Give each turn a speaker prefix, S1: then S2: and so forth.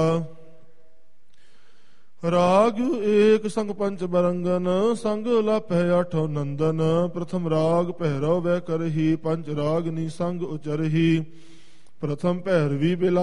S1: ਰਾਗ ਏਕ ਸੰਗ ਪੰਚ ਬਰੰਗਨ, ਸੰਗ ਲਾਪਹਿ ਆਠੋ ਨੰਦਨ। ਪ੍ਰਥਮ ਰਾਗ ਪਹਿਰਵ ਵੈ ਕਰਹੀ, ਪੰਚ ਰਾਗਨੀ ਸੰਗ ਉਚਰਹੀ। ਪ੍ਰਥਮ ਭੈਰਵੀ ਬਿਲਾ